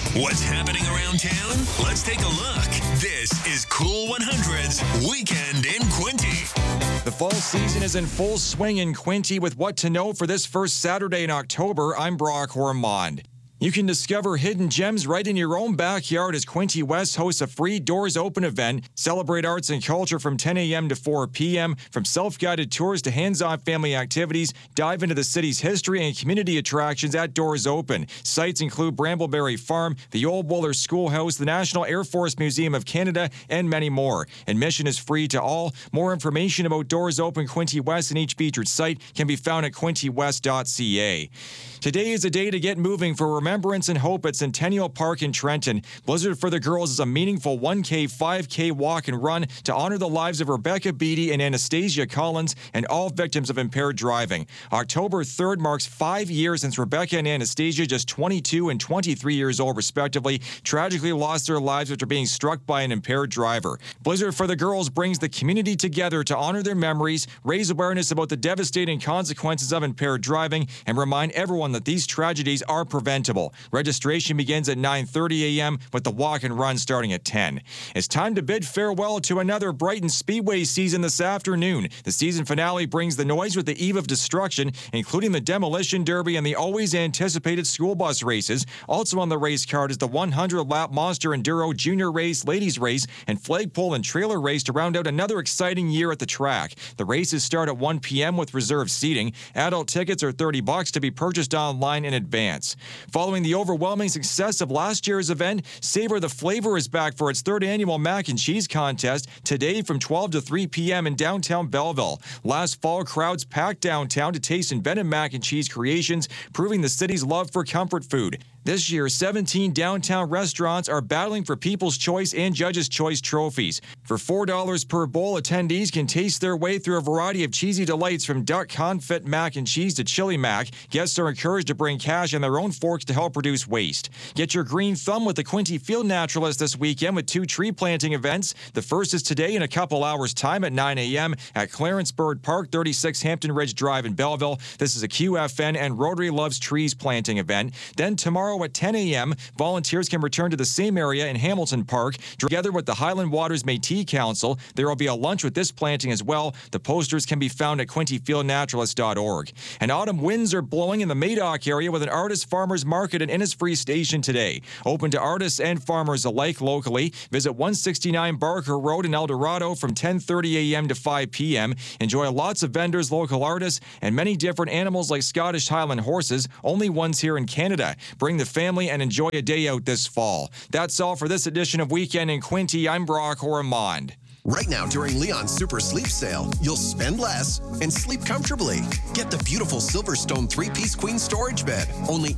What's happening around town? Let's take a look. This is Cool 100's Weekend in Quinty. The fall season is in full swing in Quinty with what to know for this first Saturday in October. I'm Brock Ormond. You can discover hidden gems right in your own backyard as Quinty West hosts a free Doors Open event. Celebrate arts and culture from 10 a.m. to 4 p.m. From self-guided tours to hands-on family activities, dive into the city's history and community attractions at Doors Open. Sites include Brambleberry Farm, the Old Wooler Schoolhouse, the National Air Force Museum of Canada, and many more. Admission is free to all. More information about Doors Open Quinty West and each featured site can be found at quintywest.ca. Today is a day to get moving for Remembrance and Hope at Centennial Park in Trenton. Blizzard for the Girls is a meaningful 1K, 5K walk and run to honor the lives of Rebecca Beatty and Anastasia Collins and all victims of impaired driving. October 3rd marks 5 years since Rebecca and Anastasia, just 22 and 23 years old respectively, tragically lost their lives after being struck by an impaired driver. Blizzard for the Girls brings the community together to honor their memories, raise awareness about the devastating consequences of impaired driving, and remind everyone that these tragedies are preventable. Registration begins at 9:30 a.m. with the walk and run starting at 10. It's time to bid farewell to another Brighton Speedway season this afternoon. The season finale brings the noise with the eve of destruction, including the Demolition Derby and the always anticipated school bus races. Also on the race card is the 100-lap Monster Enduro Junior Race, Ladies Race, and Flagpole and Trailer Race to round out another exciting year at the track. The races start at 1 p.m. with reserved seating. Adult tickets are $30 to be purchased online in advance. Following the overwhelming success of last year's event, Savor the Flavor is back for its third annual mac and cheese contest today from 12 to 3 p.m. in downtown Belleville. Last fall, crowds packed downtown to taste inventive mac and cheese creations, proving the city's love for comfort food. This year, 17 downtown restaurants are battling for People's Choice and Judge's Choice trophies. For $4 per bowl, attendees can taste their way through a variety of cheesy delights from duck confit mac and cheese to chili mac. Guests are encouraged to bring cash and their own forks to help reduce waste. Get your green thumb with the Quinty Field Naturalist this weekend with 2 tree planting events. The first is today in a couple hours' time at 9 a.m. at Clarence Bird Park, 36 Hampton Ridge Drive in Belleville. This is a QFN and Rotary Loves Trees planting event. Then tomorrow at 10 a.m., volunteers can return to the same area in Hamilton Park. Together with the Highland Waters Métis Council, there will be a lunch with this planting as well. The posters can be found at quintyfieldnaturalist.org. And autumn winds are blowing in the Madoc area with an artist farmers market at Innisfree Station today. Open to artists and farmers alike locally. Visit 169 Barker Road in El Dorado from 10:30 a.m. to 5 p.m. Enjoy lots of vendors, local artists, and many different animals like Scottish Highland horses, only ones here in Canada. Bring the family and enjoy a day out this fall. That's all for this edition of Weekend in Quinty. I'm Brock Ormond. Right now during Leon's Super Sleep Sale, you'll spend less and sleep comfortably. Get the beautiful Silverstone 3-piece queen storage bed, only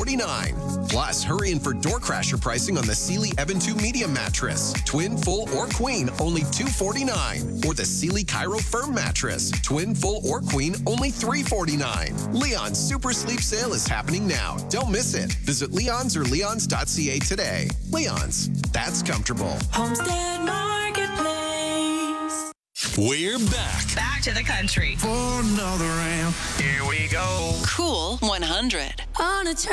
$849. Plus, hurry in for door crasher pricing on the Sealy Evan 2 medium mattress. Twin, full, or queen, only $249. Or the Sealy Cairo firm mattress. Twin, full, or queen, only $349. Leon's Super Sleep Sale is happening now. Don't miss it. Visit Leon's or leons.ca today. Leon's, that's comfortable. Homestead Marketplace. We're back. Back to the country. For another round. Here we go. Cool 100. On a